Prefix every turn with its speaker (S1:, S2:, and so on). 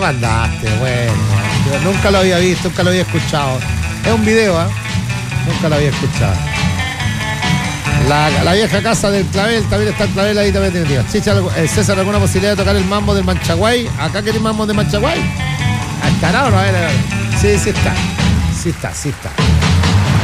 S1: Mandaste, bueno. Yo nunca lo había visto, nunca lo había escuchado. Es un video, ¿eh? Nunca lo había escuchado. La vieja casa del Clavel, también está el Clavel ahí también tiene. Chicha, César, ¿alguna posibilidad de tocar el mambo del Manchaguay? ¿Acá querés mambo de Manchaguay? ¿Estará o no? A ver. Sí está. Sí está.